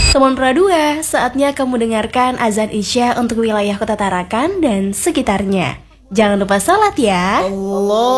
Teman Pradua, saatnya kamu dengarkan azan Isya untuk wilayah Kota Tarakan dan sekitarnya. Jangan lupa salat ya. Allah